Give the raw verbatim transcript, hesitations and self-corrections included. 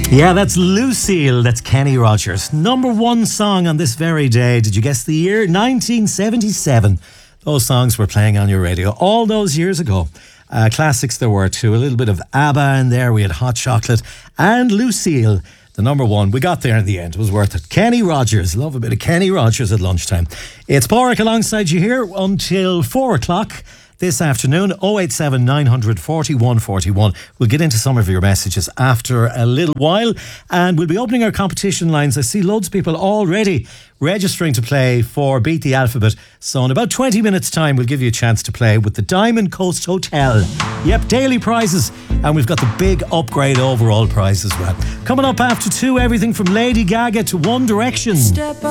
Yeah, that's Lucille. That's Kenny Rogers. Number one song on this very day. Did you guess the year? nineteen seventy-seven. Those songs were playing on your radio all those years ago. Uh, classics there were too. A little bit of ABBA in there. We had Hot Chocolate and Lucille. The number one. We got there in the end. It was worth it. Kenny Rogers. Love a bit of Kenny Rogers at lunchtime. It's Pádraig alongside you here until four o'clock. This afternoon, oh eight seven nine hundred forty-one forty-one. We'll get into some of your messages after a little while, and we'll be opening our competition lines. I see loads of people already registering to play for Beat the Alphabet. So in about twenty minutes time, we'll give you a chance to play with the Diamond Coast Hotel. Yep, daily prizes, and we've got the big upgrade overall prize as well. Coming up after two, everything from Lady Gaga to One Direction. Step